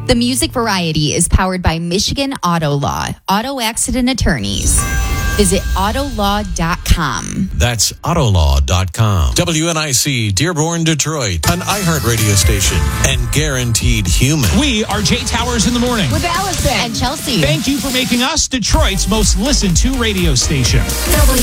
The Music Variety is powered by Michigan Auto Law, auto accident attorneys. Visit autolaw.com. That's autolaw.com. WNIC, Dearborn, Detroit, an iHeartRadio station, and guaranteed human. We are Jay Towers in the morning. With Allison And Chelsea. Thank you for making us Detroit's most listened to radio station.